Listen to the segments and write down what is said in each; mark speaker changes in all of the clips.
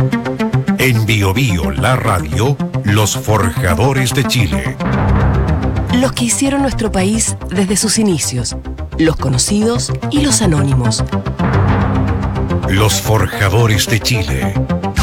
Speaker 1: En Bio Bio, la radio, los forjadores de Chile.
Speaker 2: Los que hicieron nuestro país desde sus inicios, los conocidos y los anónimos.
Speaker 1: Los forjadores de Chile.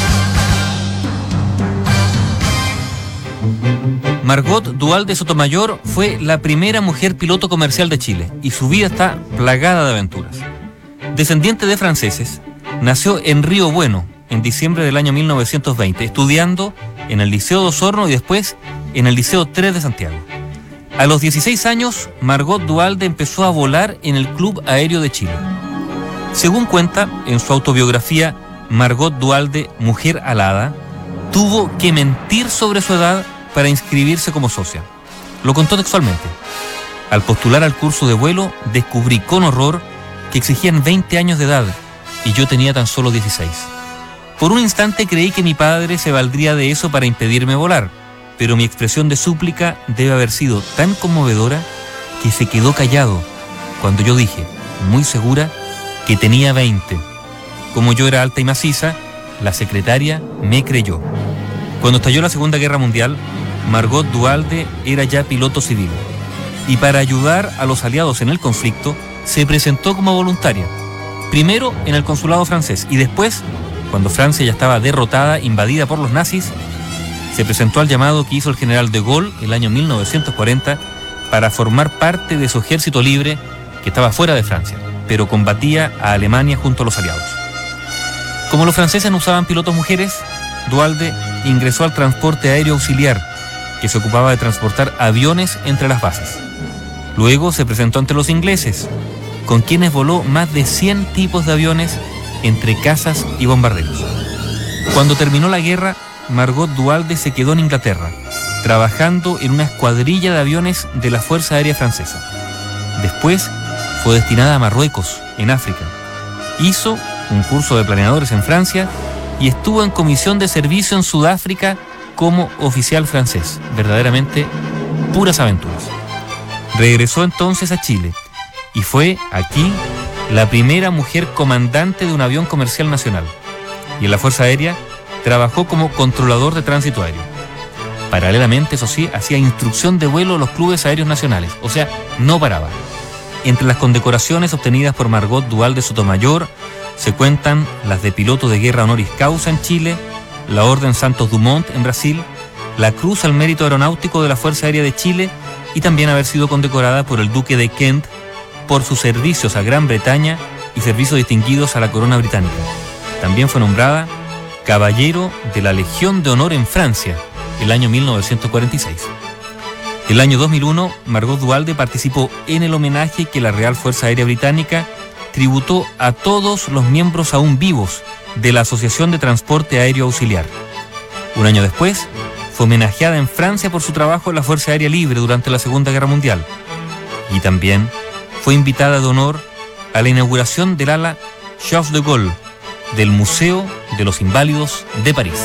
Speaker 3: Margot Duhalde Sotomayor fue la primera mujer piloto comercial de Chile y su vida está plagada de aventuras. Descendiente de franceses, nació en Río Bueno en diciembre del año 1920, estudiando en el Liceo de Osorno y después en el Liceo 3 de Santiago. A los 16 años, Margot Duhalde empezó a volar en el Club Aéreo de Chile. Según cuenta en su autobiografía Margot Duhalde, Mujer Alada, tuvo que mentir sobre su edad para inscribirse como socia. Lo contó textualmente. Al postular al curso de vuelo, descubrí con horror que exigían 20 años de edad y yo tenía tan solo 16. Por un instante creí que mi padre se valdría de eso para impedirme volar, pero mi expresión de súplica debe haber sido tan conmovedora que se quedó callado cuando yo dije, muy segura, que tenía 20. Como yo era alta y maciza, la secretaria me creyó. Cuando estalló la Segunda Guerra Mundial, Margot Duhalde era ya piloto civil y para ayudar a los aliados en el conflicto se presentó como voluntaria, primero en el consulado francés y después, cuando Francia ya estaba derrotada, invadida por los nazis, se presentó al llamado que hizo el general de Gaulle el año 1940 para formar parte de su ejército libre que estaba fuera de Francia, pero combatía a Alemania junto a los aliados. Como los franceses no usaban pilotos mujeres, Duhalde ingresó al transporte aéreo auxiliar, que se ocupaba de transportar aviones entre las bases. Luego se presentó ante los ingleses, con quienes voló más de 100 tipos de aviones entre cazas y bombarderos. Cuando terminó la guerra, Margot Duhalde se quedó en Inglaterra, trabajando en una escuadrilla de aviones de la Fuerza Aérea Francesa. Después fue destinada a Marruecos, en África. Hizo un curso de planeadores en Francia y estuvo en comisión de servicio en Sudáfrica como oficial francés. Verdaderamente puras aventuras. Regresó entonces a Chile y fue aquí la primera mujer comandante de un avión comercial nacional. Y en la Fuerza Aérea trabajó como controlador de tránsito aéreo. Paralelamente, eso sí, hacía instrucción de vuelo a los clubes aéreos nacionales, o sea, no paraba. Entre las condecoraciones obtenidas por Margot Duhalde Sotomayor se cuentan las de piloto de guerra honoris causa en Chile, la Orden Santos Dumont en Brasil, la Cruz al Mérito Aeronáutico de la Fuerza Aérea de Chile y también haber sido condecorada por el Duque de Kent por sus servicios a Gran Bretaña y servicios distinguidos a la Corona Británica. También fue nombrada Caballero de la Legión de Honor en Francia el año 1946. El año 2001, Margot Duhalde participó en el homenaje que la Real Fuerza Aérea Británica tributó a todos los miembros aún vivos de la Asociación de Transporte Aéreo Auxiliar. Un año después, fue homenajeada en Francia por su trabajo en la Fuerza Aérea Libre durante la Segunda Guerra Mundial. Y también fue invitada de honor a la inauguración del ala Charles de Gaulle del Museo de los Inválidos de París.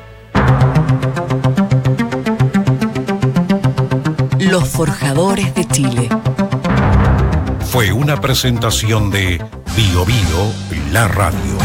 Speaker 2: Los forjadores de Chile.
Speaker 1: Fue una presentación de Bio Bio, la radio.